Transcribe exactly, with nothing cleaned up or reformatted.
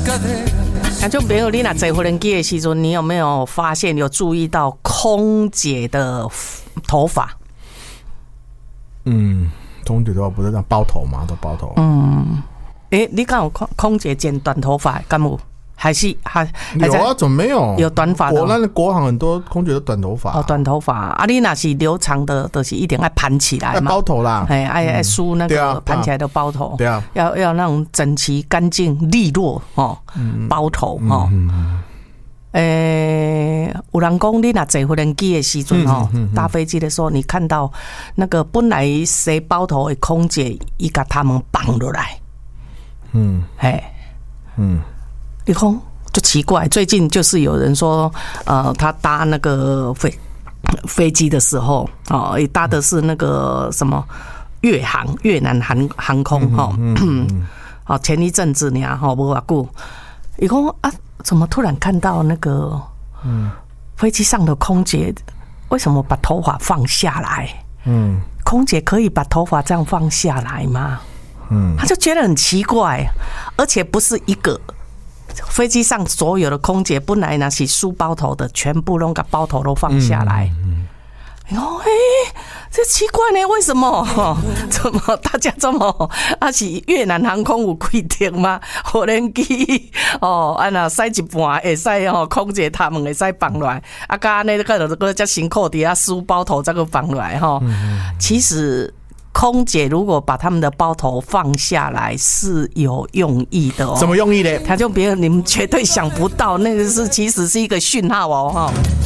那就没有你那坐无人机的时候，你有没有发现有注意到空姐的头发？ 嗯，空姐头发不是这样包头吗？都包头。 嗯，哎、欸，你敢有空空姐剪短头发？敢有？还是还有啊？怎么没有？ 有短发的、哦。 我那国航很多空姐都短头发、啊。 哦，短头发啊！你那是留长的，都、就是一定要盘起来嘛。 包头啦， 哎，爱爱梳那个盘起来的包头。 对啊， 要要那种整齐、干净、利落哦，嗯、包头哦。诶、欸，有人讲你若坐飞人机的时阵哦，嗯嗯嗯、搭飞机的时候，你看到那个本来洗包头的空姐，伊甲他们绑落来。嗯，嘿，嗯。你看就奇怪，最近就是有人说，呃，他搭那个飞飞机的时候，哦，也搭的是那个什么越航越南航航空哈，哦，前一阵子呢，哈，无偌久，伊讲啊，怎么突然看到那个飞机上的空姐，为什么把头发放下来？嗯，空姐可以把头发这样放下来吗？嗯，他就觉得很奇怪，而且不是一个。飞机上所有的空姐本来那是梳包头的，全部都把包头都放下来。嗯嗯、哦，哎、欸，这奇怪呢，为什么？怎么大家这么？啊，是越南航空有规定吗？无人机哦，啊那塞一半会使哦，空姐他们会使放落来，啊，甲那个个个叫辛苦底下梳包头这个放落来哈。其实。空姐如果把他们的包头放下来是有用意的哦。 怎么用意呢？ 他就别人你们绝对想不到，那个是其实是一个讯号哦哈。